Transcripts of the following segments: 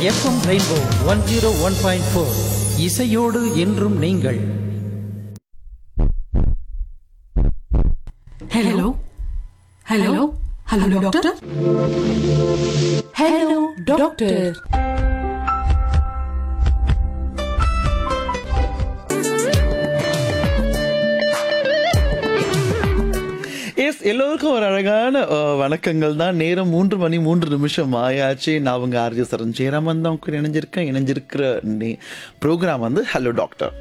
FM rainbow 101.4 இசையோடு என்றும் நீங்கள். Hello hello hello doctor. Hello doctor. எல்லோருக்கும் ஒரு அழகான வணக்கங்கள் தான். நேரம் 3 மணி 3 நிமிஷம் ஆயாச்சு. நான் அவங்க ஆர்ஜி சரண் ஜெயராமன் தான் அவங்க இணைஞ்சிருக்கிற ப்ரோக்ராம் வந்து ஹலோ டாக்டர்.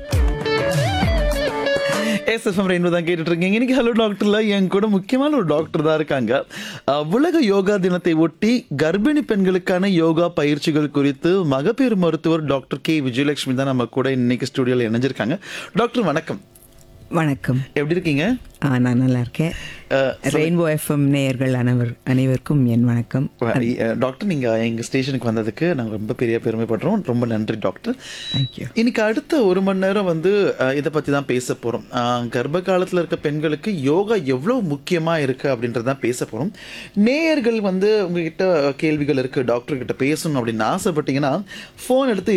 எஸ்எஃப்எம் ரெயின்போ தான் கேட்டுட்டு இருக்கீங்க. இன்னைக்கு ஹலோ டாக்டர்ல என் கூட முக்கியமான ஒரு டாக்டர் தான் இருக்காங்க. உலக யோகா தினத்தை ஒட்டி கர்ப்பிணி பெண்களுக்கான யோகா பயிற்சிகள் குறித்து மகப்பேறு மருத்துவர் டாக்டர் கே விஜயலட்சுமி தான் நம்ம கூட இன்னைக்கு ஸ்டுடியோல இணைஞ்சிருக்காங்க. டாக்டர் வணக்கம். வணக்கம். எப்படி இருக்கீங்க? நான் நல்லா இருக்கேன். ரெயின்போ எஃப்எம் நேயர்கள் அனைவருக்கும் என் வணக்கம். டாக்டர், நீங்கள் எங்கள் ஸ்டேஷனுக்கு வந்ததுக்கு நாங்கள் ரொம்ப பெரிய பெருமைப்படுறோம். ரொம்ப நன்றி டாக்டர். தேங்க்யூ. இன்னைக்கு அடுத்த 1 மணி நேரம் வந்து இதை பற்றி தான் பேச போகிறோம். கர்ப்ப காலத்தில் இருக்க பெண்களுக்கு யோகா எவ்வளோ முக்கியமாக இருக்குது அப்படின்றதான் பேச போகிறோம். நேயர்கள் வந்து உங்ககிட்ட கேள்விகள் இருக்குது, டாக்டர்கிட்ட பேசணும் அப்படின்னு ஆசைப்பட்டீங்கன்னா ஃபோன் எடுத்து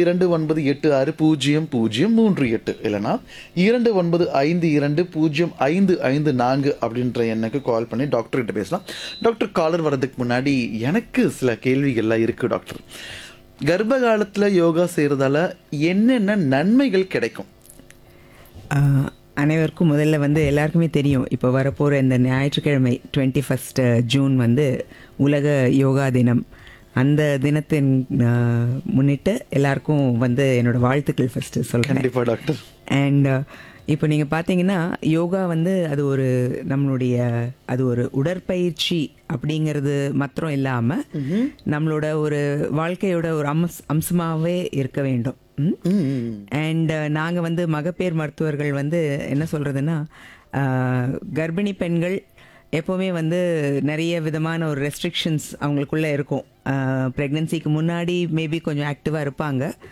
29860038 இல்லைனா 2952055554 அப்படின்ற எண்ணுக்கு கால் பண்ணி டாக்டர்கிட்ட பேசலாம். டாக்டர், காலர் வர்றதுக்கு முன்னாடி எனக்கு சில கேள்விகள்லாம் இருக்குது டாக்டர். கர்ப்ப காலத்தில் யோகா செய்கிறதால என்னென்ன நன்மைகள் கிடைக்கும்? அனைவருக்கும் முதல்ல வந்து எல்லாருக்குமே தெரியும், இப்போ வரப்போகிற இந்த ஞாயிற்றுக்கிழமை 21 ஜூன் வந்து உலக யோகா தினம். அந்த தினத்தின் முன்னிட்டு எல்லாருக்கும் வந்து என்னோட வாழ்த்துக்கள் ஃபஸ்ட்டு சொல்கிறேன். கண்டிப்பாக டாக்டர். அண்ட் இப்போ நீங்கள் பார்த்தீங்கன்னா யோகா வந்து அது ஒரு உடற்பயிற்சி அப்படிங்கிறது மாத்திரம் இல்லாமல் நம்மளோட ஒரு வாழ்க்கையோட ஒரு அம்சமாகவே இருக்க வேண்டும். அண்ட் நாங்கள் வந்து மகப்பேறு மருத்துவர்கள் வந்து என்ன சொல்கிறதுன்னா, கர்ப்பிணி பெண்கள் எப்போவுமே வந்து நிறைய விதமான ஒரு ரெஸ்ட்ரிக்ஷன்ஸ் அவங்களுக்குள்ளே இருக்கும். ப்ரெக்னென்சிக்கு முன்னாடி மேபி கொஞ்சம் ஆக்டிவாக இருப்பாங்க.